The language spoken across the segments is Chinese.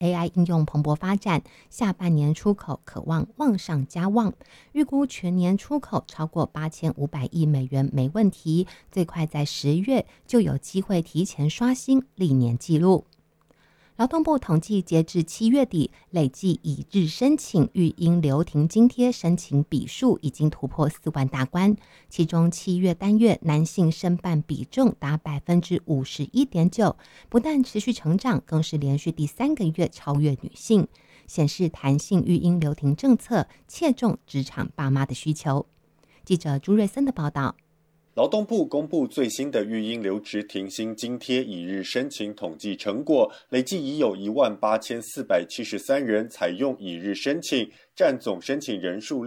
AI 应用蓬勃发展，下半年出口可望旺上加旺，预估全年出口超过8500亿美元没问题，最快在10月就有机会提前刷新历年纪录。劳动部统计，截至7月底，累计以日申请育婴留停津贴申请笔数已经突破4万大关，其中7月单月男性申办比重达 51.9%， 不但持续成长，更是连续第3个月超越女性，显示弹性育婴留停政策切中职场爸妈的需求。记者朱瑞森的报道。 劳动部公布最新的育婴留职停薪津贴以日申请统计成果，累计已有18473人采用以日申请，占总申请人数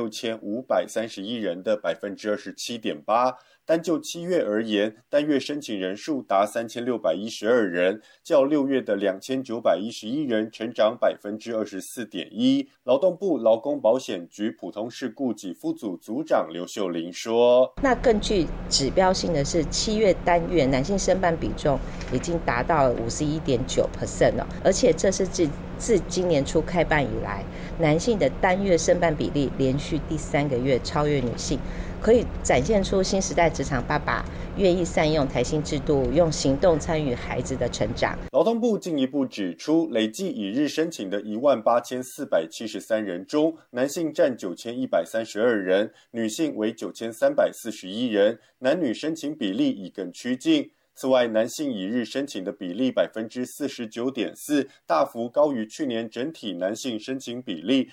66531人的 27.8%。单就7月而言，单月申请人数达3612人，较6月的2911人成长 24.1%。劳动部劳工保险局普通事故给付组组长刘秀玲说， 那更具指标性的是7月单月男性申办比重已经达到了 51.9% 了，而且这是自今年初开办以来，男性的单月申办比例连续第3个月超越女性，可以展现出新时代职场爸爸愿意善用弹性制度，用行动参与孩子的成长。 劳动部进一步指出，累计以日申请的18473人中，男性占9132人，女性为9341人，男女申请比例已更趋近。此外，男性以日申请的比例 49.4%， 大幅高于去年整体男性申请比例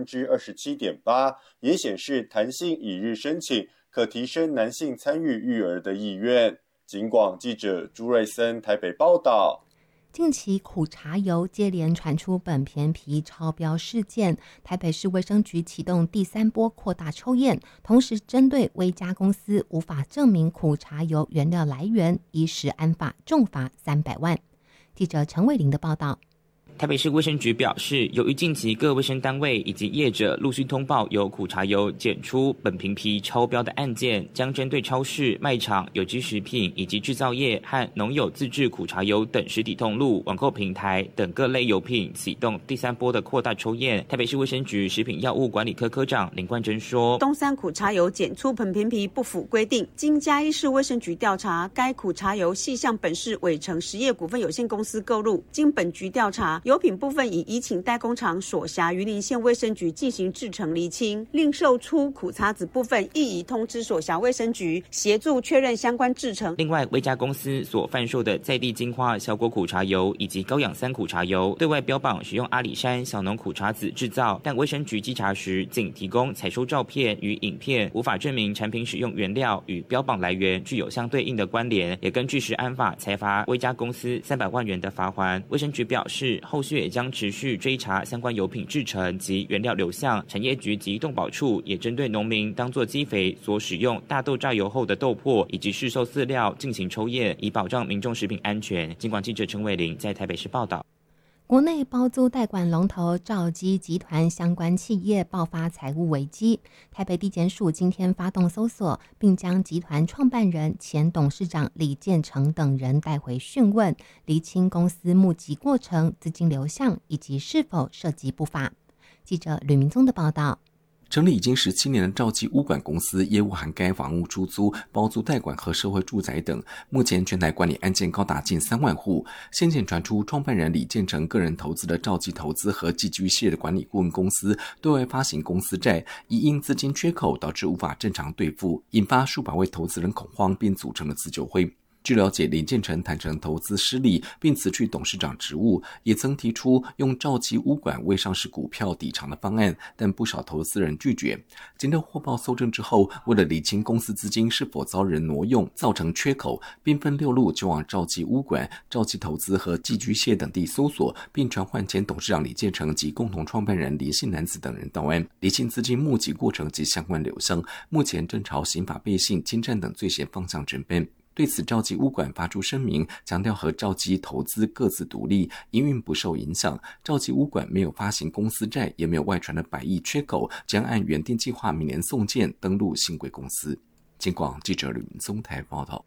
27.8%， 也显示弹性以日申请可提升男性参与育儿的意愿。警广记者朱瑞森台北报道。 近期苦茶油接连传出苯醅醊超标事件，台北市卫生局启动第3波扩大抽验，同时针对微加公司无法证明苦茶油原料来源，依食安法重罚300万。记者陈伟玲的报道。 台北市卫生局表示，由于近期各卫生单位以及业者陆续通报有苦茶油检出苯醅醊超标的案件，将针对超市、卖场、有机食品以及制造业和农友自制苦茶油等实体通路、网购平台等各类油品启动第3波的扩大抽验。台北市卫生局食品药物管理科科长林冠珍说， 东山苦茶油检出苯醅醊不符规定，经嘉义市卫生局调查，该苦茶油系向本市伟成实业股份有限公司购入，经本局调查，油品部分已移请代工厂所辖云林县卫生局进行制成厘清，另售出苦茶籽部分亦已通知所辖卫生局协助确认相关制成。 另外，微加公司所贩售的在地精华小果苦茶油以及高氧3苦茶油，对外标榜使用阿里山小农苦茶籽制造，但卫生局稽查时仅提供采收照片与影片，无法证明产品使用原料与标榜来源具有相对应的关联，也根据食安法裁罚微加公司300万元的罚锾。卫生局表示，后续也将持续追查相关油品制成及原料流向，产业局及动保处也针对农民当作基肥所使用大豆榨油后的豆粕以及市售饲料进行抽验，以保障民众食品安全。警广记者陈伟玲在台北市报道。 国内包租代管龙头兆基集团相关企业爆发财务危机，台北地检署今天发动搜索，并将集团创办人、前董事长李建成等人带回讯问，厘清公司募集过程、资金流向以及是否涉及不法。记者吕明宗的报道。 成立已经17年的兆基物管公司，业务涵盖房屋出租、包租代管和社会住宅等，目前全台管理案件高达近3万户。先前传出创办人李建成个人投资的兆基投资和寄居系列的管理顾问公司对外发行公司债，因资金缺口导致无法正常兑付，引发数百位投资人恐慌，并组成了自救会。据了解，李建成坦承投资失利，并辞去董事长职务，也曾提出用兆基物管未上市股票抵偿的方案，但不少投资人拒绝。检调获报搜证之后，为了厘清公司资金是否遭人挪用，造成缺口，兵分6路就往兆基物管、兆基投资和寄居蟹等地搜索，并传唤前董事长李建成及共同创办人李姓男子等人到案，厘清资金募集过程及相关流向，目前正朝刑法背信、侵占等罪嫌方向准备。对此，兆基物管发出声明，强调和兆基投资各自独立，营运不受影响。兆基物管没有发行公司债，也没有外传的100亿缺口，将按原定计划明年送件登录新贵公司。警广记者吕明宗台报道。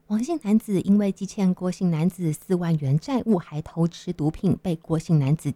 王姓男子因为积欠郭姓男子4万元债务，还偷吃毒品，被郭姓男子